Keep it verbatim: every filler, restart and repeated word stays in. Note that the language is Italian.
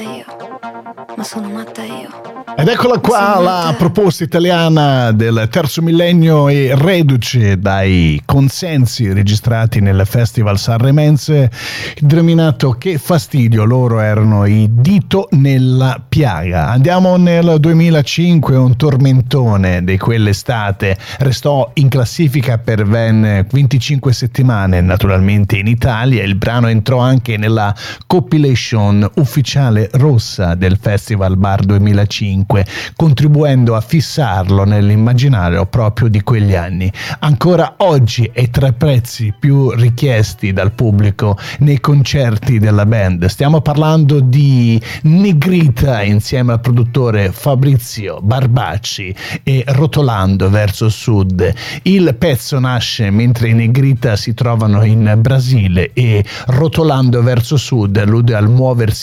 io, ma sono matta io. Ed eccola qua la proposta italiana del terzo millennio e reduce dai consensi registrati nel Festival Sanremense, denominato Che fastidio, loro erano i Dito nella piaga. Andiamo nel duemilacinque, un tormentone di quell'estate, restò in classifica per ben venticinque settimane, naturalmente in Italia. Il brano entrò anche nella compilation ufficiale rossa del Festival Bar duemilacinque, contribuendo a fissarlo nell'immaginario proprio di quegli anni. Ancora oggi è tra i prezzi più richiesti dal pubblico nei concerti della band. Stiamo parlando di Negrita insieme al produttore Fabrizio Barbacci e Rotolando verso sud. Il pezzo nasce mentre i Negrita si trovano in Brasile e Rotolando verso sud allude al muoversi